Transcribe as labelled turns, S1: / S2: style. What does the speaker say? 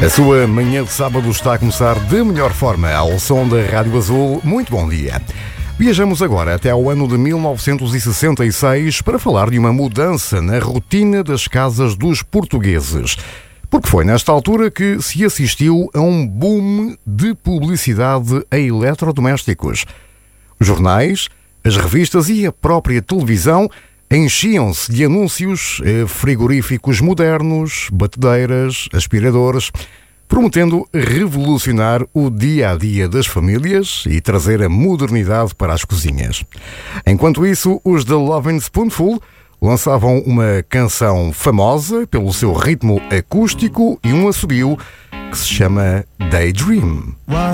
S1: A sua manhã de sábado está a começar de melhor forma ao som da Rádio Azul. Muito bom dia. Viajamos agora até ao ano de 1966 para falar de uma mudança na rotina das casas dos portugueses. Porque foi nesta altura que se assistiu a um boom de publicidade a eletrodomésticos. Os jornais, as revistas e a própria televisão enchiam-se de anúncios a frigoríficos modernos, batedeiras, aspiradores, prometendo revolucionar o dia-a-dia das famílias e trazer a modernidade para as cozinhas. Enquanto isso, os The Lovin' Spoonful lançavam uma canção famosa pelo seu ritmo acústico e um assobio que se chama Daydream.